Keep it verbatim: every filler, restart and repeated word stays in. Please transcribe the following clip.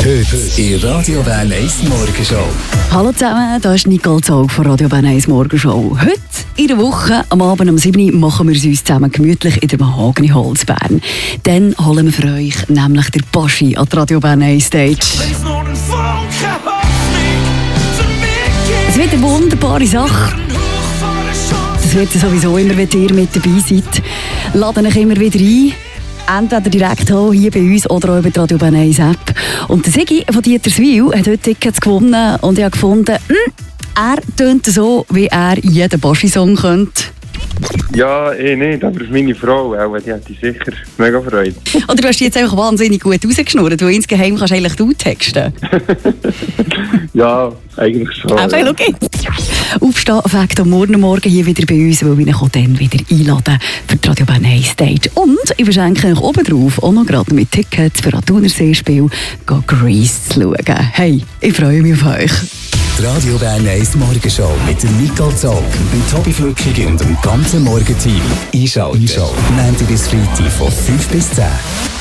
Heute in Radio Bern eins Morgenshow. Hallo zusammen, da ist Nicole Zog von Radio Bern eins Morgenshow. Heute in der Woche, am Abend um sieben Uhr, machen wir es uns zusammen gemütlich in der Mahogany Holz Bern. Dann holen wir für euch nämlich der Baschi an die Radio Bern eins Stage. Es wird eine wunderbare Sache. Es wird sowieso immer, wenn ihr mit dabei seid. Laden euch immer wieder ein. Entweder direkt hier bei uns oder auch über die Radio Bern eins App. Und der Sigi von Dieterswil hat heute Tickets gewonnen und ich habe gefunden, hm, er tönt so, wie er jeden Baschi-Song könnte. Ja, eh nicht, aber meine Frau, auch, die hat die sicher mega Freude. Oder du hast die jetzt einfach wahnsinnig gut rausgeschnurrt, weil insgeheim kannst du eigentlich du texten. Ja, eigentlich schon. Einfach, ja. Okay. Aufstehen fängt am Morgen, morgen hier wieder bei uns, weil wir ihn dann wieder einladen für die Radio Bern eins Stage. Und ich verschenke euch oben drauf auch noch gerade mit Tickets für ein Thunerseespiel Grease zu schauen. Hey, ich freue mich auf euch. Die Radio Bern eins Morgenshow mit dem Nicole Zog, dem Tobi Flückig und dem ganzen Morgenteam. Einschalten. Einschalten. Montag bis Freitag von fünf bis zehn.